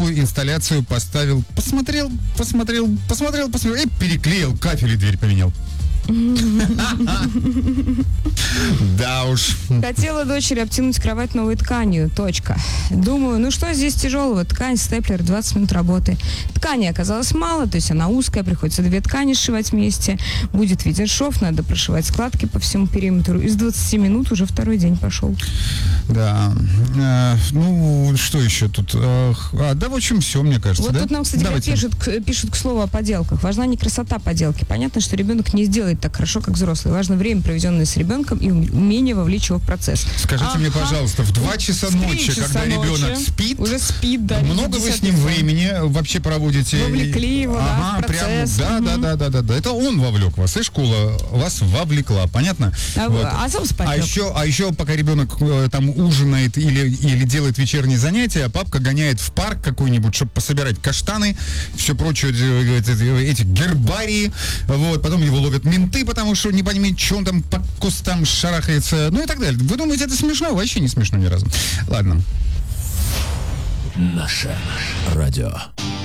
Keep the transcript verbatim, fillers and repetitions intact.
новую инсталляцию поставил. Посмотрел, посмотрел, посмотрел, посмотрел и переклеил кафель и дверь поменял. Да уж. Хотела дочери обтянуть кровать новой тканью. Точка. Думаю, ну что здесь тяжелого? Ткань, степлер, двадцать минут работы. Ткани оказалось мало, то есть она узкая, приходится две ткани сшивать вместе. Будет виден шов, надо прошивать складки по всему периметру. Из двадцати минут уже второй день пошел. Да. Э, ну, что еще тут? Э, а, да, в общем, все, мне кажется. Вот да? тут нам, кстати, пишут, к, пишут к слову о поделках. Важна не красота поделки. Понятно, что ребенок не сделает так хорошо, как взрослый. Важно время, проведенное с ребенком, и умение вовлечь его в процесс. Скажите ага. мне, пожалуйста, в два часа ночи, часа когда ночи, ребенок спит, уже спит, да, много вы с ним времени вообще проводите? Вовлекли его, ага, да, в процесс. Прям, да, угу. да, да, да, да, да. Это он вовлек вас, и школа вас вовлекла, понятно? А, вот. а сам спать. А еще, а еще, пока ребенок э, там ужинает или, или делает вечерние занятия, а папка гоняет в парк какой-нибудь, чтобы пособирать каштаны, все прочее, эти гербарии, вот, потом его ловят менты, потому что не понимает, что он там по кустам шарахается, ну и так далее. Вы думаете, это смешно? Вообще не смешно ни разу. Ладно. Наше радио.